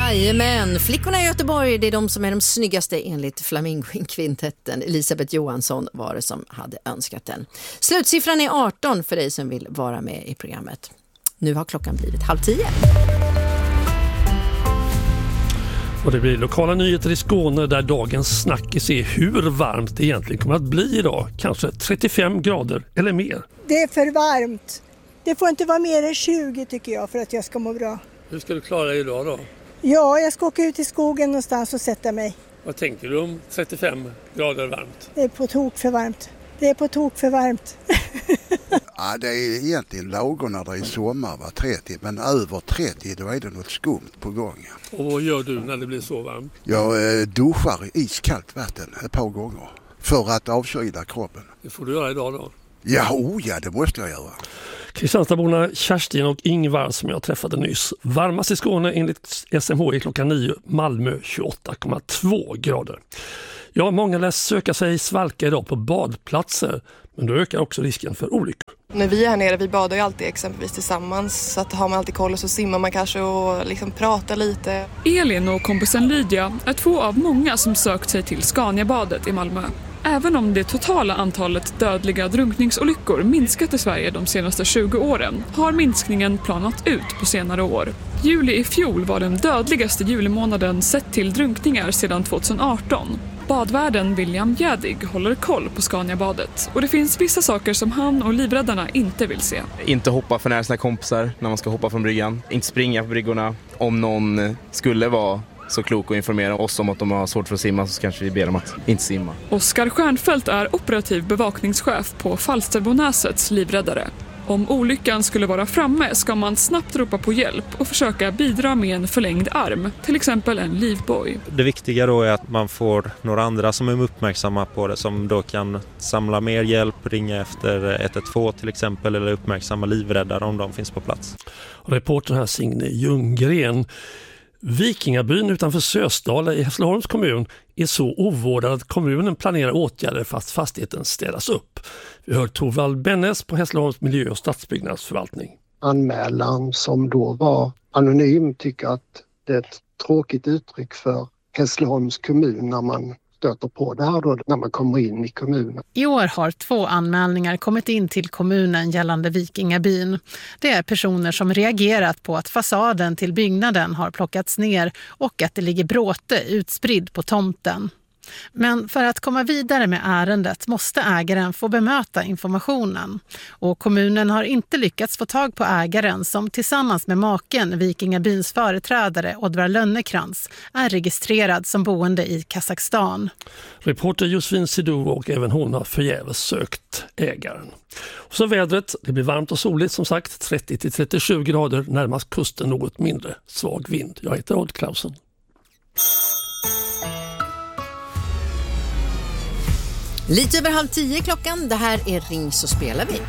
Jajamän, flickorna i Göteborg, det är de som är de snyggaste enligt Flamingo-kvintetten. Elisabeth Johansson var det som hade önskat den. Slutsiffran är 18 för dig som vill vara med i programmet. Nu har klockan blivit 9:30. Och det blir lokala nyheter i Skåne där dagens snackis är hur varmt det egentligen kommer att bli idag. Kanske 35 grader eller mer. Det är för varmt. Det får inte vara mer än 20 tycker jag för att jag ska må bra. Hur ska du klara dig idag då? Ja, jag ska åka ut i skogen någonstans och sätta mig. Vad tänker du om 35 grader varmt? Det är på tok för varmt. Det är på tok för varmt. Ja, det är egentligen lagom när det är sommar, va, 30. Men över 30 då är det något skumt på gång. Och vad gör du när det blir så varmt? Jag duschar i iskallt vatten ett par gånger för att avkyla kroppen. Det får du göra idag då? Ja, det måste jag göra. Kristianstadborna Kerstin och Ingvar som jag träffade nyss. Varmast i Skåne enligt SMHI klockan 9, Malmö 28,2 grader. Ja, många lär söka sig svalka idag på badplatser, men då ökar också risken för olyckor. När vi är här nere, vi badar ju alltid exempelvis tillsammans, så att har man alltid koll och så simmar man kanske och liksom pratar lite. Elin och kompisen Lydia är 2 av många som sökt sig till Scaniabadet i Malmö. Även om det totala antalet dödliga drunkningsolyckor minskat i Sverige de senaste 20 åren har minskningen planat ut på senare år. Juli i fjol var den dödligaste julimånaden sett till drunkningar sedan 2018. Badvärden William Jädig håller koll på Scaniabadet och det finns vissa saker som han och livräddarna inte vill se. Inte hoppa för nära sina kompisar när man ska hoppa från bryggan. Inte springa på bryggorna. Om någon skulle vara så klok och informera oss om att de har svårt för att simma så kanske vi ber dem att inte simma. Oskar Stjernfeldt är operativ bevakningschef på Falsterbonäsets livräddare. Om olyckan skulle vara framme ska man snabbt ropa på hjälp och försöka bidra med en förlängd arm, till exempel en livboj. Det viktiga då är att man får några andra som är uppmärksamma på det, som då kan samla mer hjälp, ringa efter 112 till exempel eller uppmärksamma livräddare om de finns på plats. Och reportern här Signe Ljunggren. Vikingabyn utanför Sösdala i Hässleholms kommun är så ovårdad att kommunen planerar åtgärder för att fastigheten städas upp. Vi hör Torvald Bennes på Hässleholms miljö- och stadsbyggnadsförvaltning. Anmälan som då var anonym tycker att det är ett tråkigt uttryck för Hässleholms kommun när man stöter på det här då, när man kommer in i kommunen. I år har 2 anmälningar kommit in till kommunen gällande Vikingabyn. Det är personer som reagerat på att fasaden till byggnaden har plockats ner och att det ligger bråte utspridd på tomten. Men för att komma vidare med ärendet måste ägaren få bemöta informationen. Och kommunen har inte lyckats få tag på ägaren som tillsammans med maken, Vikingabyns företrädare Oddvar Lönnekrans, är registrerad som boende i Kazakstan. Reporter Josefin Sidou och även hon har förgäves sökt ägaren. Och så vädret, det blir varmt och soligt som sagt, 30-37 grader, närmast kusten något mindre, svag vind. Jag heter Odd Klausen. Lite över 9:30 klockan, det här är Ring så spelar vi.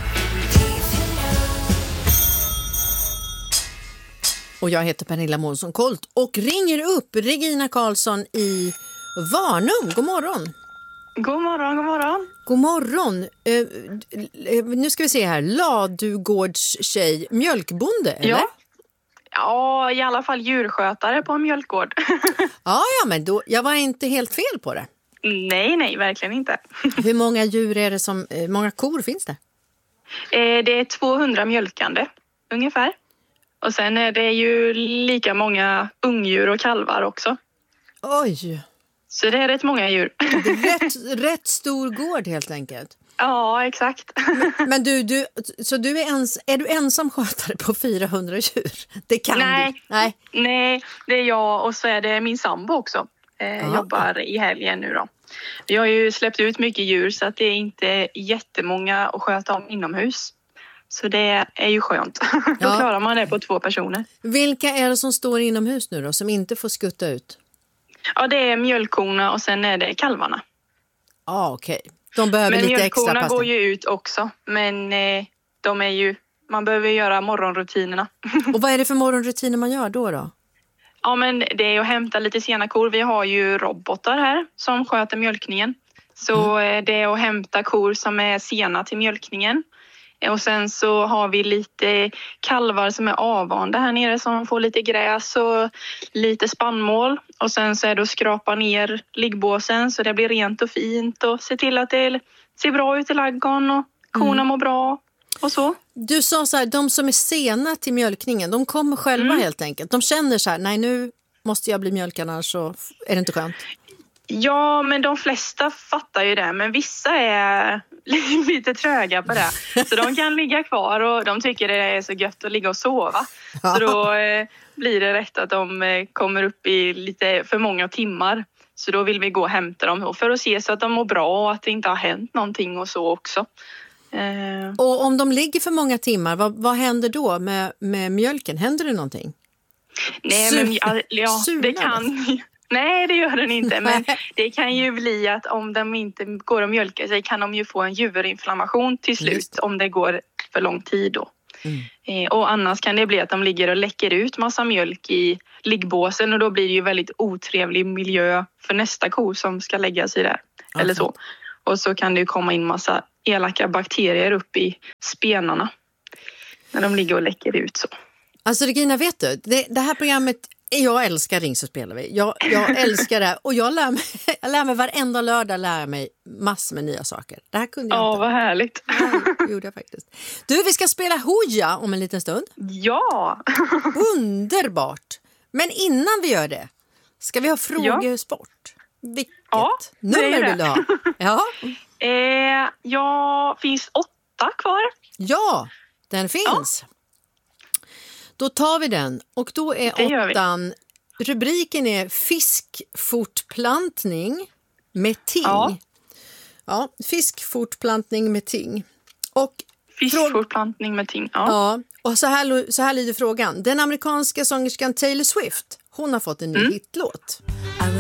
Och jag heter Pernilla Månsson Kolt och ringer upp Regina Karlsson i Varnum. God morgon. God morgon, god morgon. God morgon. Nu ska vi se här, Ladugårds tjej, mjölkbonde, eller? Ja, i alla fall djurskötare på en mjölkgård. Ja, men då, jag var inte helt fel på det. Nej, verkligen inte. Hur många djur är det som, många kor finns det? Det är 200 mjölkande ungefär. Och sen är det ju lika många ungdjur och kalvar också. Oj! Så det är rätt många djur. Det är rätt stor gård helt enkelt. Ja, exakt. Men så är du ensam skötare på 400 djur? Det kan du? Nej, det är jag och så är det min sambo också. Jobbar i helgen nu då. Vi har ju släppt ut mycket djur så att det är inte jättemånga att sköta om inomhus. Så det är ju skönt. Då klarar man det på 2 personer. Vilka är det som står inomhus nu då som inte får skutta ut? Ja, det är mjölkkorna och sen är det kalvarna. Ja, okej. De behöver lite extra passning. Men mjölkkorna går ju ut också. Men de är ju, man behöver göra morgonrutinerna. Och vad är det för morgonrutiner man gör då? Ja, men det är att hämta lite sena kor. Vi har ju robotar här som sköter mjölkningen. Så det är att hämta kor som är sena till mjölkningen. Och sen så har vi lite kalvar som är avvanda här nere som får lite gräs och lite spannmål. Och sen så är det att skrapa ner liggbåsen så det blir rent och fint och se till att det ser bra ut i ladugården och korna mår bra och så. Du sa så här, de som är sena till mjölkningen, de kommer själva helt enkelt. De känner så här, nej nu måste jag bli mjölkad annars så är det inte skönt. Ja, men de flesta fattar ju det. Men vissa är lite tröga på det. Så de kan ligga kvar och de tycker det är så gött att ligga och sova. Så då blir det rätt att de kommer upp i lite för många timmar. Så då vill vi gå och hämta dem för att se så att de mår bra och att det inte har hänt någonting och så också. Och om de ligger för många timmar, vad händer då med mjölken? Händer det någonting? Nej, men det kan... Nej, det gör den inte. Men det kan ju bli att om de inte går och mjölkar sig kan de ju få en juverinflammation till slut om det går för lång tid då. Och annars kan det bli att de ligger och läcker ut massa mjölk i liggbåsen och då blir det ju väldigt otrevlig miljö för nästa ko som ska lägga sig där. Eller så. Och så kan det ju komma in massa elaka bakterier upp i spenarna när de ligger och läcker ut så. Alltså Regina, vet du, det här programmet, jag älskar Ring så spelar vi. Jag älskar det och jag lär mig varenda lördag lär mig massor med nya saker. Det här kunde jag inte. Vad härligt. Ja, det gjorde jag faktiskt. Du, vi ska spela Hooja om en liten stund. Ja! Underbart! Men innan vi gör det, ska vi ha frågesport? Vilket nummer vill du ha? Ja, finns 8 kvar. Ja, den finns. Då tar vi den och då är 8:an, rubriken är fiskfortplantning med ting. Ja, fiskfortplantning med ting. Och fiskfortplantning med ting, och så här lyder frågan. Den amerikanska sångerskan Taylor Swift, hon har fått en ny hitlåt.